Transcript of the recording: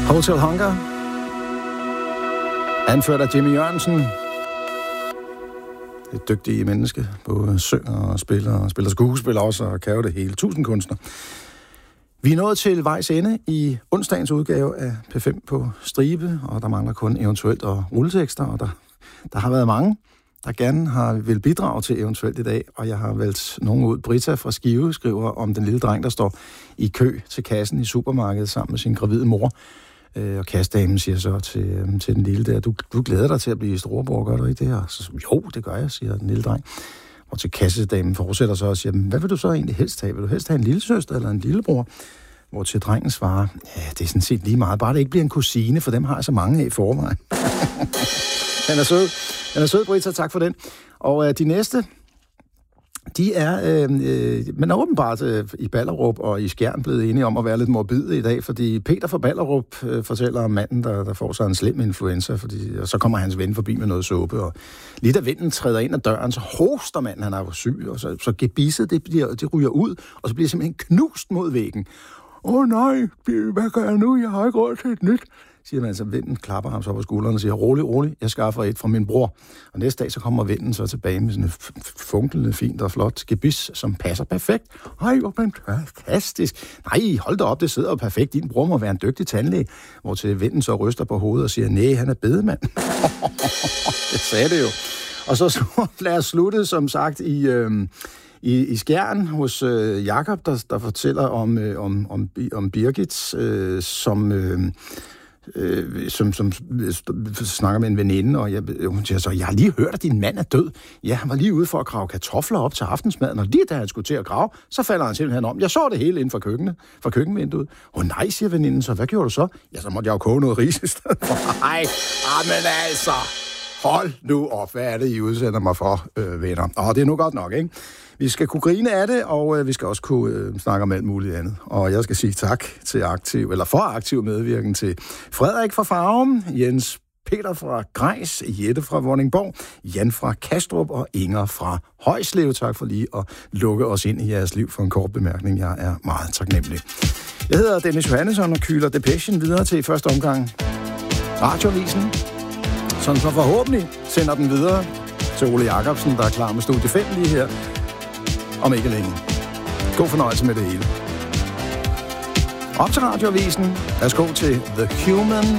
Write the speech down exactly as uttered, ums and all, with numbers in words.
Hotel Hunger, anført af Jimmy Jørgensen. Et dygtige menneske, både synger og spiller, og spiller skuespiller også, og kan jo det hele. Tusind kunstner. Vi er nået til vejs ende i onsdagens udgave af P fem på stribe, og der mangler kun eventuelt og rulletekster, og der, der har været mange, der gerne har vil bidrage til eventuelt i dag, og jeg har valgt nogen ud. Britta fra Skive skriver om den lille dreng, der står i kø til kassen i supermarkedet sammen med sin gravide mor. Og kassedamen siger så til, til den lille der, du, du glæder dig til at blive storebror, gør du ikke det her? Så, jo, det gør jeg, siger den lille dreng. Og til kassedamen fortsætter så og siger, hvad vil du så egentlig helst have? Vil du helst have en lillesøster eller en lillebror? Hvor til drengen svarer, ja, det er sådan set lige meget, bare det ikke bliver en kusine, for dem har jeg så mange af i forvejen. Den er sød. Den er sød, Britta, tak for den. Og øh, de næste, de er, øh, øh, men er åbenbart øh, i Ballerup og i Skjern blevet enige om at være lidt morbide i dag, fordi Peter fra Ballerup øh, fortæller om manden, der, der får sig en slem influenza, fordi, og så kommer hans ven forbi med noget suppe, og lige da vinden træder ind ad døren, så hoster manden, han er jo syg, og så, så gebisset, det, bliver, det ryger ud, og så bliver det simpelthen knust mod væggen. Åh oh, nej, hvad gør jeg nu? Jeg har ikke råd til et nyt. Siger man, så vennen klapper ham så på skulderen og siger, rolig, rolig, jeg skaffer et fra min bror. Og næste dag, så kommer vennen så tilbage med sådan et funklende, fint og flot gebis, som passer perfekt. Ej, hvor fantastisk. Nej, hold da op, det sidder jo perfekt. Din bror må være en dygtig tandlæge. Hvor til vennen så ryster på hovedet og siger, nej, han er bedemand. Det sagde det jo. Og så lad os slutte, som sagt, i... Øh, I, i Skjern hos øh, Jakob, der, der fortæller om, øh, om, om, om Birgit, øh, som, øh, øh, som, som snakker med en veninde, og jeg, hun siger så, jeg har lige hørt, at din mand er død. Ja, han var lige ude for at grave kartofler op til aftensmaden, og lige da han skulle til at grave, så falder han simpelthen om. Jeg så det hele inden for køkkenet, fra køkkenvinduet. Åh nej, siger veninden så, hvad gjorde du så? Ja, så måtte jeg jo koge noget ris i stedet for. Nej, men altså, hold nu op, hvad er det, I udsender mig for, øh, venner? Åh, det er nu godt nok, ikke? Vi skal kunne grine af det, og øh, vi skal også kunne øh, snakke om alt muligt andet. Og jeg skal sige tak til aktiv, eller for aktiv medvirken til Frederik fra Farum, Jens Peter fra Grejs, Jette fra Vordingborg, Jan fra Kastrup og Inger fra Højslev. Tak for lige at lukke os ind i jeres liv for en kort bemærkning. Jeg er meget taknemmelig. Jeg hedder Dennis Johannesson og kyler Depechen videre til i første omgang Radioavisen, som så forhåbentlig sender den videre til Ole Jacobsen, der er klar med studie fem lige her om ikke længe. God fornøjelse med det hele. Op til Radioavisen. Værsgo til The Human